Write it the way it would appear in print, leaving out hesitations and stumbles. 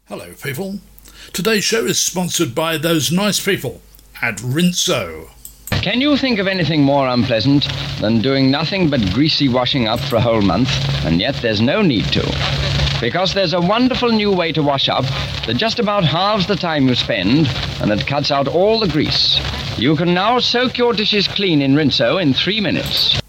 Hello people. Today's show is sponsored by those nice people at Rinso. Can you think of anything more unpleasant than doing nothing but greasy washing up for a whole month, and yet there's no need to? Because there's a wonderful new way to wash up that just about halves the time you spend, and that cuts out all the grease. You can now soak your dishes clean in Rinso in 3 minutes.